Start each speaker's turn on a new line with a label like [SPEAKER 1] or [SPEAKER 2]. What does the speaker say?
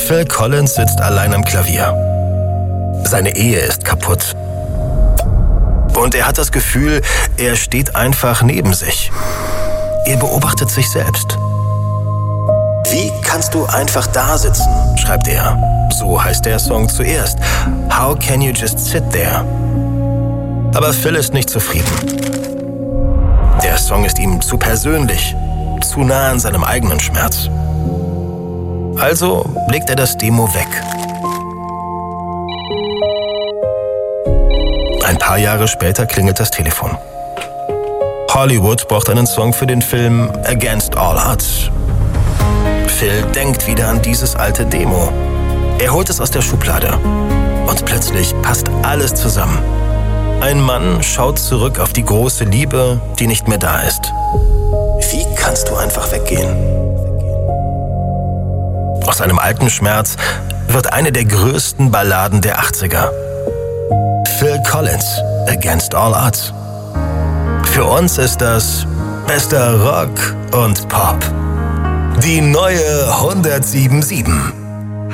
[SPEAKER 1] Phil Collins sitzt allein am Klavier. Seine Ehe ist kaputt. Und er hat das Gefühl, er steht einfach neben sich. Er beobachtet sich selbst. Wie kannst du einfach da sitzen, schreibt er. So heißt der Song zuerst. How can you just sit there? Aber Phil ist nicht zufrieden. Der Song ist ihm zu persönlich, zu nah an seinem eigenen Schmerz. Also legt er das Demo weg. Ein paar Jahre später klingelt das Telefon. Hollywood braucht einen Song für den Film Against All Odds. Phil denkt wieder an dieses alte Demo. Er holt es aus der Schublade. Und plötzlich passt alles zusammen. Ein Mann schaut zurück auf die große Liebe, die nicht mehr da ist. Wie kannst du einfach weggehen? Aus einem alten Schmerz wird eine der größten Balladen der 80er. Phil Collins, Against All Odds. Für uns ist das bester Rock und Pop. Die neue 107.7.